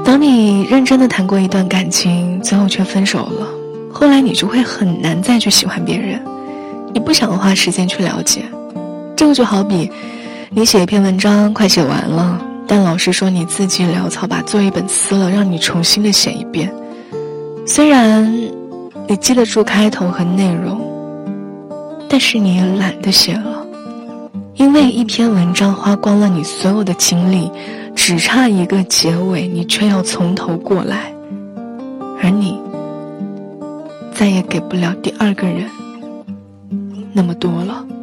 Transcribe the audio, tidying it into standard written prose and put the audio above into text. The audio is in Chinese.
当你认真的谈过一段感情，最后却分手了，后来你就会很难再去喜欢别人，你不想花时间去了解。这个就好比你写一篇文章快写完了，但老师说你字迹潦草，把作业本撕了，让你重新的写一遍。虽然你记得住开头和内容，但是你也懒得写了，因为一篇文章花光了你所有的精力，只差一个结尾，你却要从头过来，而你再也给不了第二个人那么多了。